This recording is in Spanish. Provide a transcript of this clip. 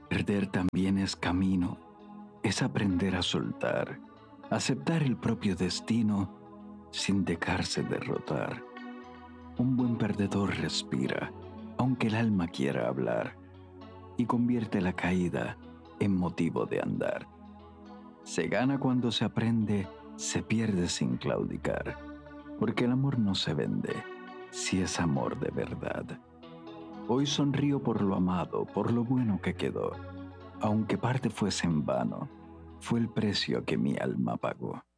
Perder también es camino, es aprender a soltar, aceptar el propio destino sin dejarse derrotar. Un buen perdedor respira, aunque el alma quiera hablar, y convierte la caída en motivo de andar. Se gana cuando se aprende, se pierde sin claudicar, porque el amor no se vende, si es amor de verdad. Hoy sonrío por lo amado, por lo bueno que quedó, aunque parte fuese en vano, fue el precio que mi alma pagó.